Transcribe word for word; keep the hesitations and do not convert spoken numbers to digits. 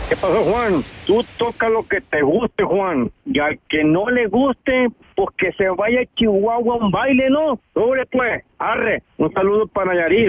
¿Qué pasó, Juan? Tú toca lo que te guste, Juan. Y al que no le guste, pues que se vaya a Chihuahua a un baile, ¿no? Sobre pues, arre. Un saludo para Nayarit.